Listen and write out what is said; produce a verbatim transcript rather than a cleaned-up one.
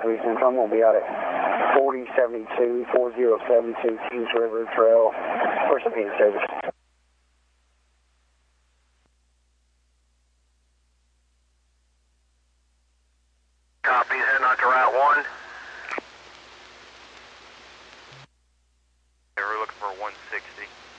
three Central. I'm going to be out at forty seventy-two, forty seventy-two Kings River Trail for speed service. Copy, heading out to Route one. We're looking for one sixty.